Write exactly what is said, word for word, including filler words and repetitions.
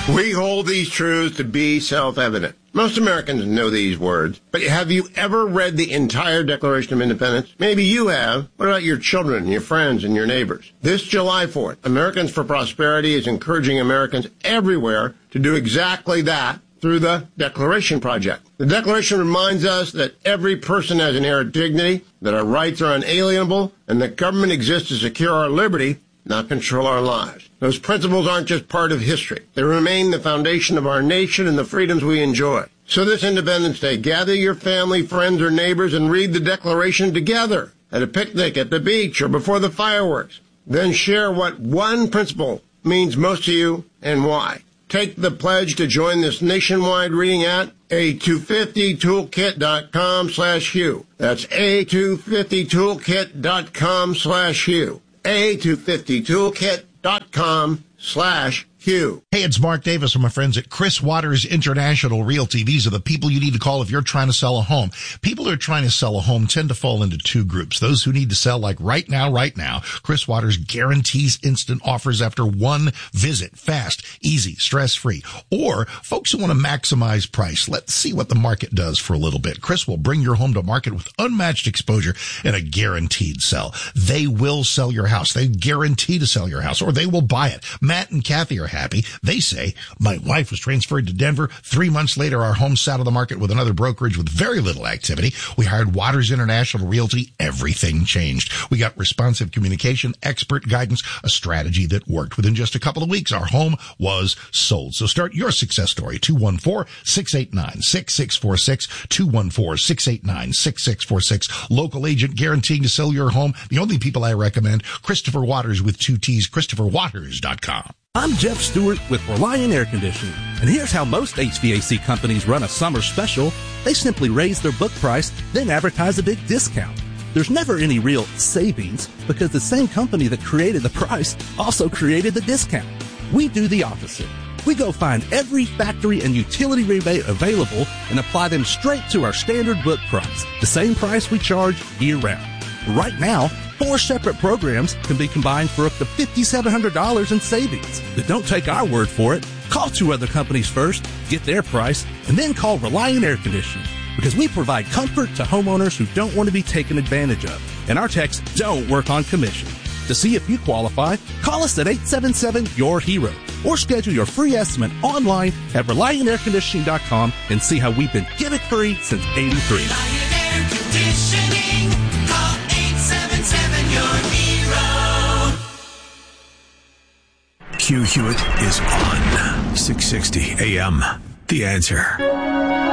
We hold these truths to be self-evident. Most Americans know these words, but have you ever read the entire Declaration of Independence? Maybe you have. What about your children, your friends, and your neighbors? This July fourth, Americans for Prosperity is encouraging Americans everywhere to do exactly that through the Declaration Project. The Declaration reminds us that every person has inherent dignity, that our rights are unalienable, and that government exists to secure our liberty, not control our lives. Those principles aren't just part of history. They remain the foundation of our nation and the freedoms we enjoy. So this Independence Day, gather your family, friends, or neighbors and read the Declaration together at a picnic, at the beach, or before the fireworks. Then share what one principle means most to you and why. Take the pledge to join this nationwide reading at a two fifty toolkit dot com slash Hugh. That's a two fifty toolkit dot com slash Hugh. a two fifty toolkit dot com slash Hugh. Hey, it's Mark Davis from my friends at Chris Waters International Realty. These are the people you need to call if you're trying to sell a home. People who are trying to sell a home tend to fall into two groups. Those who need to sell like right now, right now. Chris Waters guarantees instant offers after one visit. Fast, easy, stress-free. Or folks who want to maximize price. Let's see what the market does for a little bit. Chris will bring your home to market with unmatched exposure and a guaranteed sell. They will sell your house. They guarantee to sell your house, or they will buy it. Matt and Kathy are happy. They say, my wife was transferred to Denver. Three months later, our home sat on the market with another brokerage with very little activity. We hired Waters International Realty. Everything changed. We got responsive communication, expert guidance, a strategy that worked. Within just a couple of weeks, our home was sold. So start your success story. two one four, six eight nine, six six four six, two one four, six eight nine, six six four six. Local agent guaranteeing to sell your home. The only people I recommend, Christopher Waters with two T's, Christopher Waters dot com. I'm Jeff Stewart with Reliant Air Conditioning, and here's how most H V A C companies run a summer special. They simply raise their book price, then advertise a big discount. There's never any real savings because the same company that created the price also created the discount. We do the opposite. We go find every factory and utility rebate available and apply them straight to our standard book price, the same price we charge year-round. Right now, four separate programs can be combined for up to five thousand seven hundred dollars in savings. But don't take our word for it. Call two other companies first, get their price, and then call Reliant Air Conditioning, because we provide comfort to homeowners who don't want to be taken advantage of, and our techs don't work on commission. To see if you qualify, call us at eight seven seven, Y O U R hero or schedule your free estimate online at reliant air conditioning dot com and see how we've been gimmick free since eighty-three. Reliant Air Conditioning. Call eight seven seven, Y O U R hero. Hugh Hewitt is on six sixty A M. The Answer.